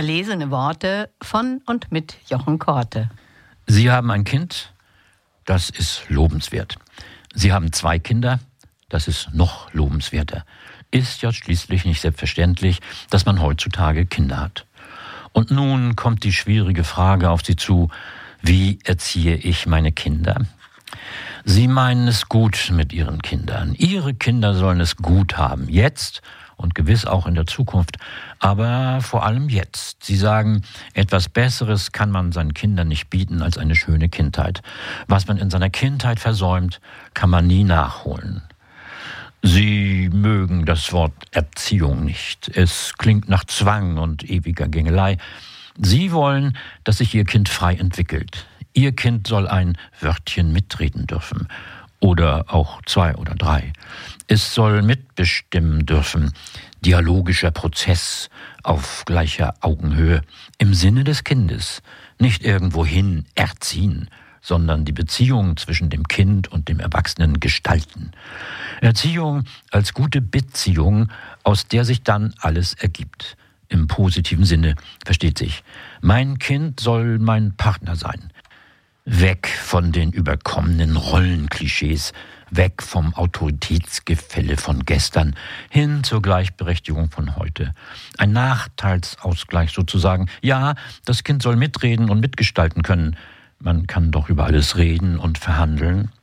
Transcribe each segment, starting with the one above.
Erlesene Worte von und mit Jochen Korte. Sie haben ein Kind, das ist lobenswert. Sie haben 2 Kinder, das ist noch lobenswerter. Ist ja schließlich nicht selbstverständlich, dass man heutzutage Kinder hat. Und nun kommt die schwierige Frage auf Sie zu: Wie erziehe ich meine Kinder? Sie meinen es gut mit Ihren Kindern. Ihre Kinder sollen es gut haben, jetzt und gewiss auch in der Zukunft, aber vor allem jetzt. Sie sagen, etwas Besseres kann man seinen Kindern nicht bieten als eine schöne Kindheit. Was man in seiner Kindheit versäumt, kann man nie nachholen. Sie mögen das Wort Erziehung nicht. Es klingt nach Zwang und ewiger Gängelei. Sie wollen, dass sich Ihr Kind frei entwickelt. Ihr Kind soll ein Wörtchen mitreden dürfen. Oder auch 2 oder 3. Es soll mitbestimmen dürfen. Dialogischer Prozess auf gleicher Augenhöhe. Im Sinne des Kindes. Nicht irgendwohin erziehen, sondern die Beziehung zwischen dem Kind und dem Erwachsenen gestalten. Erziehung als gute Beziehung, aus der sich dann alles ergibt. Im positiven Sinne, versteht sich. Mein Kind soll mein Partner sein. Weg von den überkommenen Rollenklischees, weg vom Autoritätsgefälle von gestern, hin zur Gleichberechtigung von heute. Ein Nachteilsausgleich sozusagen. Ja, das Kind soll mitreden und mitgestalten können. Man kann doch über alles reden und verhandeln.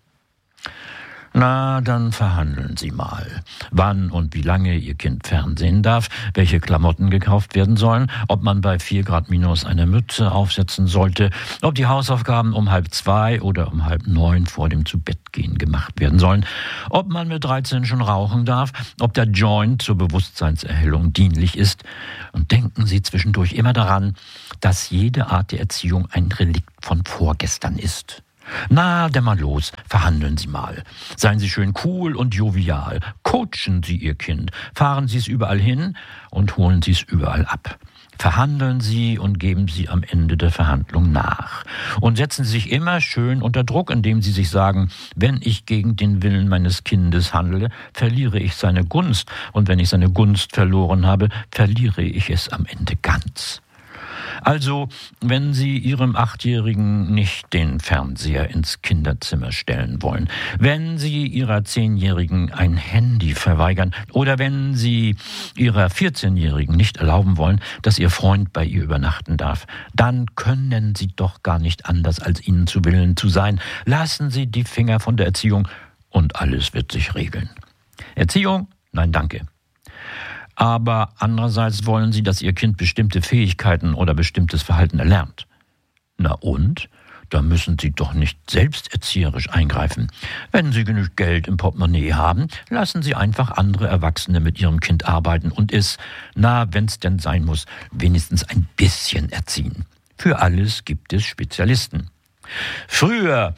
Na, dann verhandeln Sie mal. Wann und wie lange Ihr Kind fernsehen darf, welche Klamotten gekauft werden sollen, ob man bei 4 Grad minus eine Mütze aufsetzen sollte, ob die Hausaufgaben um 1:30 oder um 8:30 vor dem Zubettgehen gemacht werden sollen, ob man mit 13 schon rauchen darf, ob der Joint zur Bewusstseinserhellung dienlich ist. Und denken Sie zwischendurch immer daran, dass jede Art der Erziehung ein Relikt von vorgestern ist. Na, denn mal los, verhandeln Sie mal. Seien Sie schön cool und jovial. Coachen Sie Ihr Kind. Fahren Sie es überall hin und holen Sie es überall ab. Verhandeln Sie und geben Sie am Ende der Verhandlung nach. Und setzen Sie sich immer schön unter Druck, indem Sie sich sagen, wenn ich gegen den Willen meines Kindes handle, verliere ich seine Gunst. Und wenn ich seine Gunst verloren habe, verliere ich es am Ende ganz. Also, wenn Sie Ihrem 8-Jährigen nicht den Fernseher ins Kinderzimmer stellen wollen, wenn Sie Ihrer 10-Jährigen ein Handy verweigern oder wenn Sie Ihrer 14-Jährigen nicht erlauben wollen, dass Ihr Freund bei ihr übernachten darf, dann können Sie doch gar nicht anders, als Ihnen zu Willen zu sein. Lassen Sie die Finger von der Erziehung und alles wird sich regeln. Erziehung? Nein, danke. Aber andererseits wollen Sie, dass Ihr Kind bestimmte Fähigkeiten oder bestimmtes Verhalten erlernt. Na und? Da müssen Sie doch nicht selbst erzieherisch eingreifen. Wenn Sie genug Geld im Portemonnaie haben, lassen Sie einfach andere Erwachsene mit Ihrem Kind arbeiten und es, wenn's denn sein muss, wenigstens ein bisschen erziehen. Für alles gibt es Spezialisten. Früher,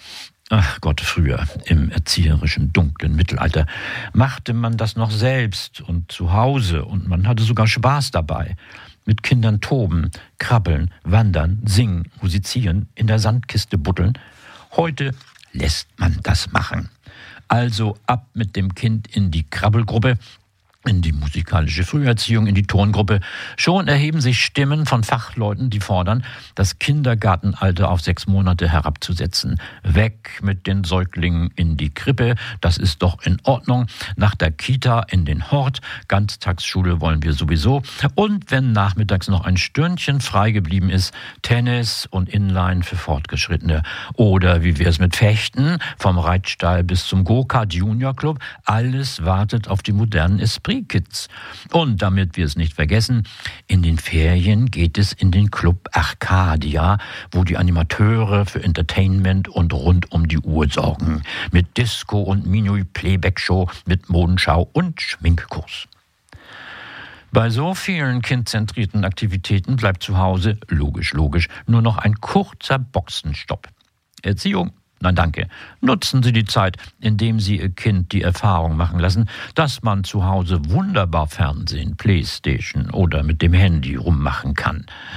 im erzieherischen dunklen Mittelalter, machte man das noch selbst und zu Hause und man hatte sogar Spaß dabei. Mit Kindern toben, krabbeln, wandern, singen, musizieren, in der Sandkiste buddeln. Heute lässt man das machen. Also ab mit dem Kind in die Krabbelgruppe, in die musikalische Früherziehung, in die Turngruppe. Schon erheben sich Stimmen von Fachleuten, die fordern, das Kindergartenalter auf 6 Monate herabzusetzen. Weg mit den Säuglingen in die Krippe, das ist doch in Ordnung. Nach der Kita in den Hort, Ganztagsschule wollen wir sowieso. Und wenn nachmittags noch ein Stündchen frei geblieben ist, Tennis und Inline für Fortgeschrittene. Oder wie wir es mit Fechten, vom Reitstall bis zum Go-Kart Junior Club, alles wartet auf die modernen Esprits. Kids. Und damit wir es nicht vergessen, in den Ferien geht es in den Club Arcadia, wo die Animateure für Entertainment und rund um die Uhr sorgen. Mit Disco und Mini-Playback-Show, mit Modenschau und Schminkkurs. Bei so vielen kindzentrierten Aktivitäten bleibt zu Hause, logisch, nur noch ein kurzer Boxenstopp. Erziehung? Nein, danke. Nutzen Sie die Zeit, indem Sie Ihr Kind die Erfahrung machen lassen, dass man zu Hause wunderbar Fernsehen, Playstation oder mit dem Handy rummachen kann.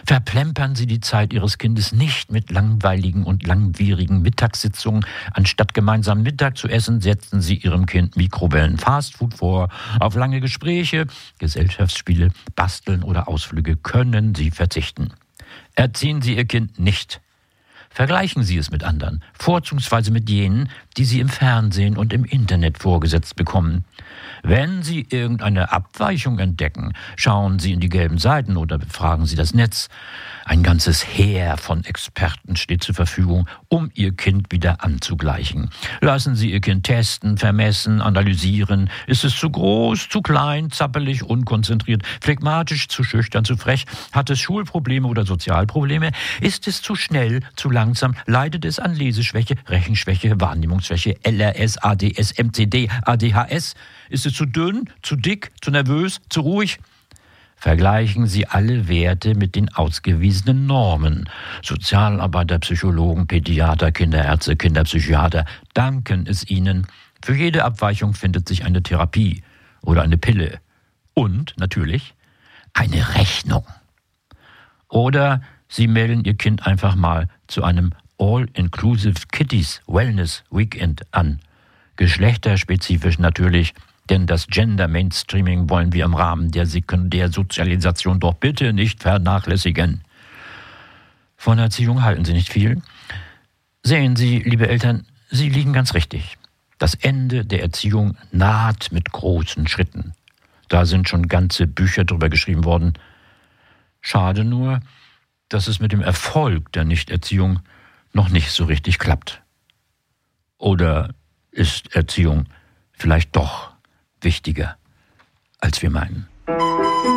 Verplempern Sie die Zeit Ihres Kindes nicht mit langweiligen und langwierigen Mittagssitzungen. Anstatt gemeinsam Mittag zu essen, setzen Sie Ihrem Kind Mikrowellen-Fastfood vor. Auf lange Gespräche, Gesellschaftsspiele, Basteln oder Ausflüge können Sie verzichten. Erziehen Sie Ihr Kind nicht. Vergleichen Sie es mit anderen, vorzugsweise mit jenen, die Sie im Fernsehen und im Internet vorgesetzt bekommen. Wenn Sie irgendeine Abweichung entdecken, schauen Sie in die gelben Seiten oder befragen Sie das Netz. Ein ganzes Heer von Experten steht zur Verfügung, um Ihr Kind wieder anzugleichen. Lassen Sie Ihr Kind testen, vermessen, analysieren. Ist es zu groß, zu klein, zappelig, unkonzentriert, phlegmatisch, zu schüchtern, zu frech? Hat es Schulprobleme oder Sozialprobleme? Ist es zu schnell, zu langsam? Leidet es an Leseschwäche, Rechenschwäche, Wahrnehmungsschwäche, LRS, ADS, MCD, ADHS? Ist es zu dünn, zu dick, zu nervös, zu ruhig? Vergleichen Sie alle Werte mit den ausgewiesenen Normen. Sozialarbeiter, Psychologen, Pädiater, Kinderärzte, Kinderpsychiater danken es Ihnen. Für jede Abweichung findet sich eine Therapie oder eine Pille. Und natürlich eine Rechnung. Oder Sie melden Ihr Kind einfach mal zu einem All-Inclusive Kiddies Wellness Weekend an. Geschlechterspezifisch natürlich, denn das Gender-Mainstreaming wollen wir im Rahmen der Sekundärsozialisation doch bitte nicht vernachlässigen. Von Erziehung halten Sie nicht viel. Sehen Sie, liebe Eltern, Sie liegen ganz richtig. Das Ende der Erziehung naht mit großen Schritten. Da sind schon ganze Bücher drüber geschrieben worden. Schade nur, dass es mit dem Erfolg der Nichterziehung noch nicht so richtig klappt. Oder ist Erziehung vielleicht doch wichtiger, als wir meinen?